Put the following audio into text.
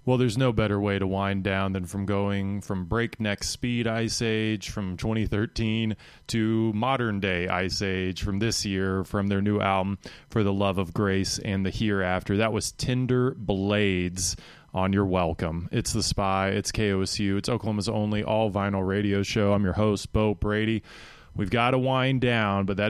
Well, there's no better way to wind down than from going from breakneck speed Ice Age from 2013 to modern day Ice Age from this year, from their new album, For the Love of Grace and the Hereafter. That was Tender Blades on Your Welcome. It's The Spy, it's KOSU, it's Oklahoma's only all-vinyl radio show. I'm your host, Bo Brady. We've got to wind down, but that